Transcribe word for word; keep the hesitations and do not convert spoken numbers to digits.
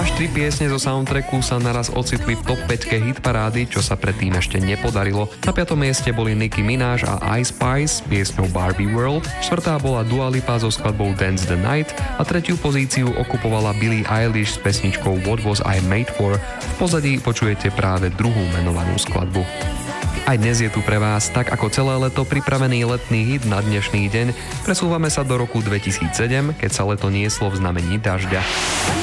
Až tri piesne zo soundtracku sa naraz ocitli v top päťke hitparády, čo sa predtým ešte nepodarilo. Na piatom mieste boli Nicki Minaj a Ice Spice s piesňou Barbie World, štvrtá bola Dua Lipa so skladbou Dance the Night a tretiu pozíciu okupovala Billie Eilish s pesničkou What Was I Made For. V pozadí počujete práve druhú menovanú skladbu. Aj dnes je tu pre vás, tak ako celé leto, pripravený letný hit na dnešný deň. Presúvame sa do roku dvetisícsedem, keď sa leto nieslo v znamení dažďa.